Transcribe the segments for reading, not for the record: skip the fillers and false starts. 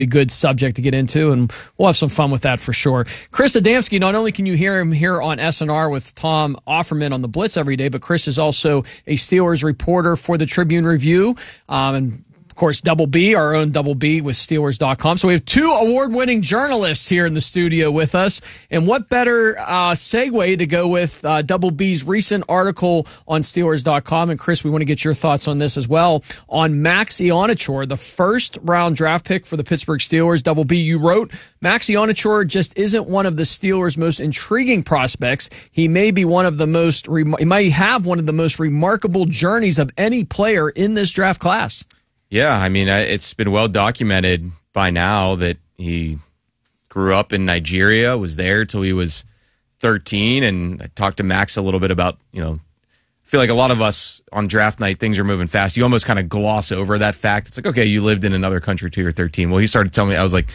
a good subject to get into, and we'll have some fun with that for sure. Chris Adamski, not only can you hear him here on SNR with Tom Offerman on the Blitz every day, but Chris is also a Steelers reporter for the Tribune Review, and of course, Double B, our own Double B with Steelers.com. So we have two award-winning journalists here in the studio with us. And what better segue to go with Double B's recent article on Steelers.com. And Chris, we want to get your thoughts on this as well. On Max Ionachor, the first-round draft pick for the Pittsburgh Steelers. Double B, you wrote, Max Ionachor just isn't one of the Steelers' most intriguing prospects. He may be one of the most, he might have one of the most remarkable journeys of any player in this draft class. Yeah, I mean, it's been well documented by now that he grew up in Nigeria, was there till he was 13, and I talked to Max a little bit about, I feel like a lot of us on draft night, things are moving fast. You almost kind of gloss over that fact. It's like, okay, you lived in another country till you're 13. Well, he started telling me, I was like,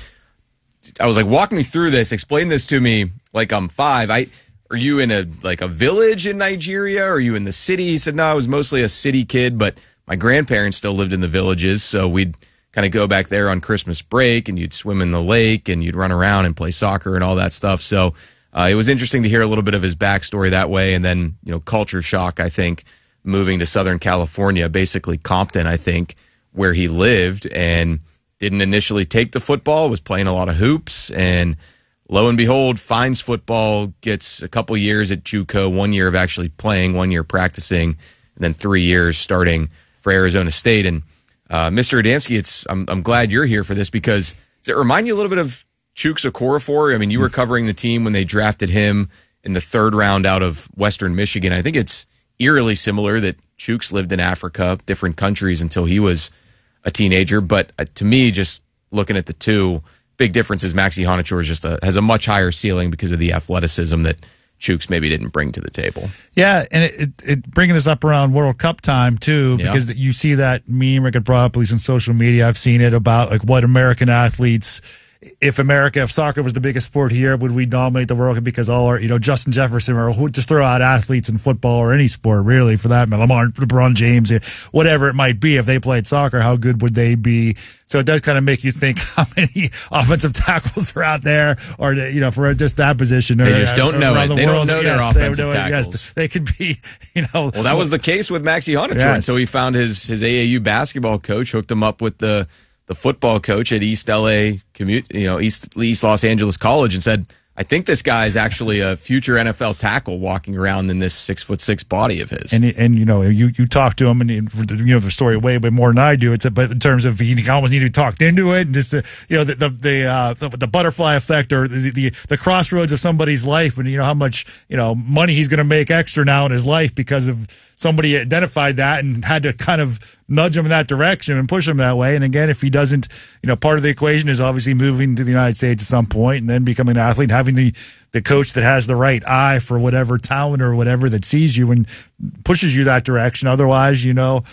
walk me through this, explain this to me like I'm 5. Are you in a village in Nigeria? Are you in the city? He said, no, I was mostly a city kid, but my grandparents still lived in the villages, so we'd kind of go back there on Christmas break, and you'd swim in the lake, and you'd run around and play soccer and all that stuff. So it was interesting to hear a little bit of his backstory that way, and then culture shock, I think, moving to Southern California, basically Compton, I think, where he lived, and didn't initially take the football, was playing a lot of hoops, and lo and behold, finds football, gets a couple years at JUCO, 1 year of actually playing, 1 year practicing, and then 3 years starting for Arizona State. And Mr. Adamski, I'm glad you're here for this, because does it remind you a little bit of Chuks Okorafor? I mean, you were covering the team when they drafted him in the 3rd round out of Western Michigan. I think it's eerily similar that Chuks lived in Africa, different countries, until he was a teenager. But to me, just looking at the two, big difference is Max Ionachor has a much higher ceiling because of the athleticism that Chuks maybe didn't bring to the table. Yeah, and it bringing us up around World Cup time too, because you see that meme I could brought up at least on social media. I've seen it about like what American athletes, if soccer was the biggest sport here, would we dominate the World Cup? Because all our, Justin Jefferson, or just throw out athletes in football or any sport really for that matter, LeBron James, whatever it might be, if they played soccer, how good would they be? So it does kind of make you think how many offensive tackles are out there, or for just that position. They just don't know it. They don't know their offensive tackles. Yes, they could be, Well, that was the case with Max Ionachor until he found his AAU basketball coach, hooked him up with the football coach at East LA East Los Angeles College, and said, I think this guy is actually a future NFL tackle walking around in this 6'6" body of his. And you talk to him, and the story way more than I do. But in terms of he almost need to be talked into it, and just the butterfly effect, or the crossroads of somebody's life, and how much money he's going to make extra now in his life because of somebody identified that and had to kind of nudge him in that direction and push him that way. And again, if he doesn't, part of the equation is obviously moving to the United States at some point and then becoming an athlete, having the coach that has the right eye for whatever talent or whatever that sees you and pushes you that direction. Otherwise,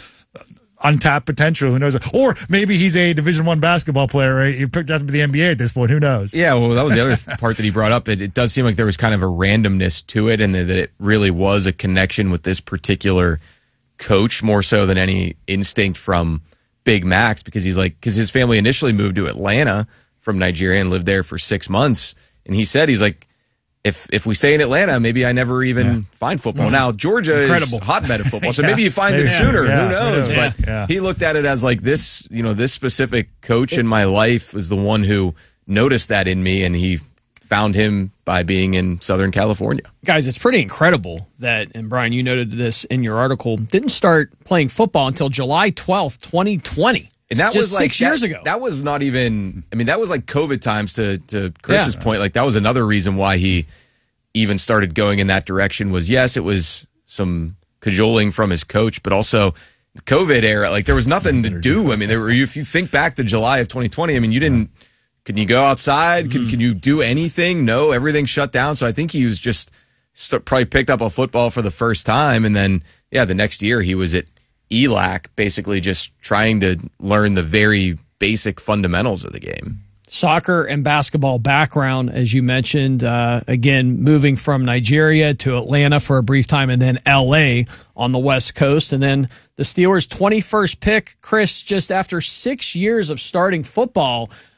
untapped potential. Who knows? Or maybe he's a Division I basketball player. Right? He picked out to be the NBA at this point. Who knows? Yeah, well, that was the other part that he brought up. It does seem like there was kind of a randomness to it, and that it really was a connection with this particular coach more so than any instinct from Big Max, because his family initially moved to Atlanta from Nigeria and lived there for 6 months. And he said, he's like, if we stay in Atlanta, maybe I never even find football. Now, Georgia is a hotbed of football, so maybe you find it sooner. Who knows? But he looked at it as like this, this specific coach in my life was the one who noticed that in me, and he found him by being in Southern California. Guys, it's pretty incredible that, and Brian, you noted this in your article, didn't start playing football until July 12th, 2020. And that was was 6 years ago. That was not even, that was like COVID times to Chris's point. Like, that was another reason why he even started going in that direction was, yes, it was some cajoling from his coach, but also the COVID era. Like, there was nothing to do. If you think back to July of 2020, you didn't, can you go outside? Can you do anything? No, everything shut down. So I think he was just probably picked up a football for the first time. And then, the next year he was at ELAC, basically just trying to learn the very basic fundamentals of the game. Soccer and basketball background, as you mentioned, again, moving from Nigeria to Atlanta for a brief time and then L.A. on the West Coast. And then the Steelers' 21st pick, Chris, just after 6 years of starting football,